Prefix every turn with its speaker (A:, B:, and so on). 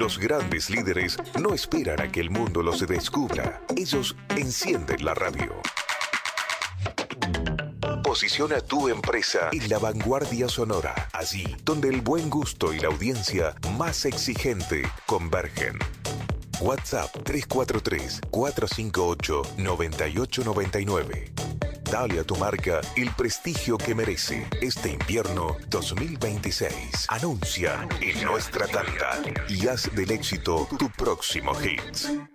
A: Los grandes líderes no esperan a que el mundo los descubra. Ellos encienden la radio. Posiciona tu empresa en la vanguardia sonora, allí donde el buen gusto y la audiencia más exigente convergen. WhatsApp 343-458-9899. Dale a tu marca el prestigio que merece este invierno 2026. Anuncia en nuestra tanda y haz del éxito tu próximo hit.